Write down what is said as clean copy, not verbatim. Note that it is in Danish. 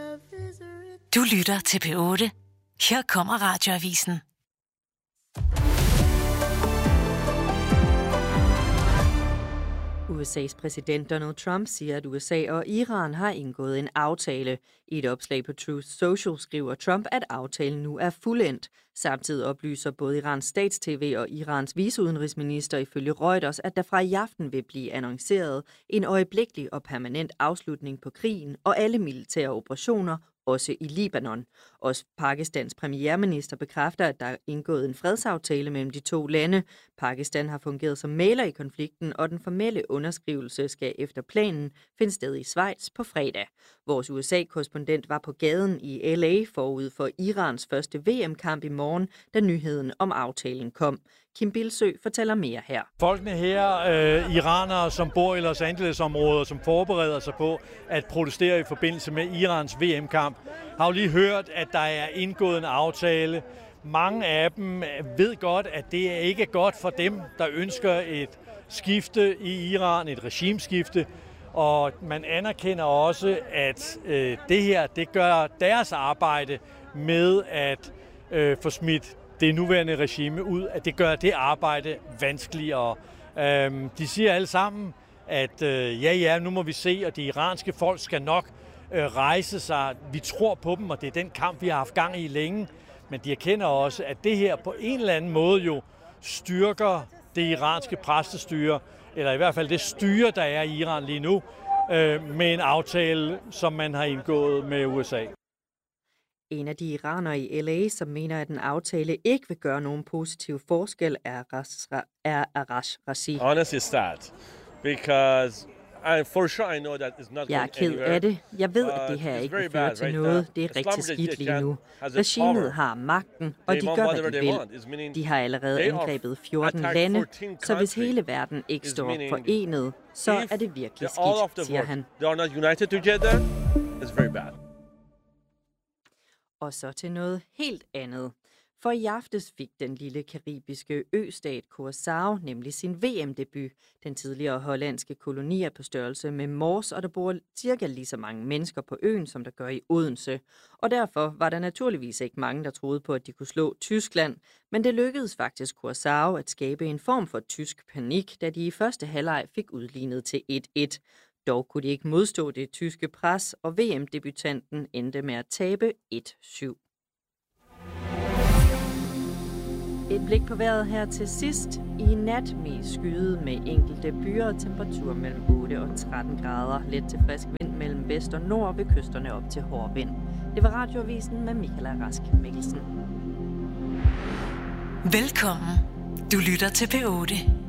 Du lytter til P8. Her kommer Radioavisen. USA's præsident Donald Trump siger, at USA og Iran har indgået en aftale. I et opslag på Truth Social skriver Trump, at aftalen nu er fuldendt. Samtidig oplyser både Irans stats-TV og Irans viceudenrigsminister ifølge Reuters, at der fra i aften vil blive annonceret en øjeblikkelig og permanent afslutning på krigen og alle militære operationer, også i Libanon. Også Pakistans premierminister bekræfter, at der er indgået en fredsaftale mellem de to lande. Pakistan har fungeret som mægler i konflikten, og den formelle underskrivelse skal efter planen finde sted i Schweiz på fredag. Vores USA-korrespondent var på gaden i LA forud for Irans første VM-kamp i morgen, da nyheden om aftalen kom. Kim Bilsø fortæller mere her. Folkene her, iranere, som bor i Los Angeles-området, som forbereder sig på at protestere i forbindelse med Irans VM-kamp, har jo lige hørt, at der er indgået en aftale. Mange af dem ved godt, at det ikke er godt for dem, der ønsker et skifte i Iran, et regimeskifte. Og man anerkender også, at det her, det gør deres arbejde med at få smidt det nuværende regime ud, at det gør det arbejde vanskeligere. De siger alle sammen, at nu må vi se, at de iranske folk skal nok rejse sig. Vi tror på dem, og det er den kamp, vi har haft gang i længe. Men de erkender også, at det her på en eller anden måde jo styrker det iranske præstestyre, eller i hvert fald det styre, der er i Iran lige nu, med en aftale, som man har indgået med USA. En af de iranere i LA, som mener, at en aftale ikke vil gøre nogen positiv forskel, er Arash Razi. Honestly, it's sad, because for sure I know that it's not. Jeg er ked af det. Jeg ved, at det her ikke vil føre til noget. Det er rigtig skidt lige nu. Regimet har magten, og de gør, hvad de vil. De har allerede angrebet 14 lande, så hvis hele verden ikke står forenet, så er det virkelig skidt, siger han. They are not united together. It's very bad. Og så til noget helt andet. For i aftes fik den lille karibiske østat Curaçao nemlig sin VM-debut. Den tidligere hollandske koloni er på størrelse med Mors, og der bor cirka lige så mange mennesker på øen, som der gør i Odense. Og derfor var der naturligvis ikke mange, der troede på, at de kunne slå Tyskland. Men det lykkedes faktisk Curaçao at skabe en form for tysk panik, da de i første halvleg fik udlignet til 1-1. Dog kunne de ikke modstå det tyske pres, og VM-debutanten endte med at tabe 1-7. Et blik på vejret her til sidst. I nat mest skyet med enkelte byer og temperatur mellem 8 og 13 grader. Let til frisk vind mellem vest og nord ved kysterne op til hård vind. Det var Radioavisen med Michaela Rask Mikkelsen. Velkommen. Du lytter til P8.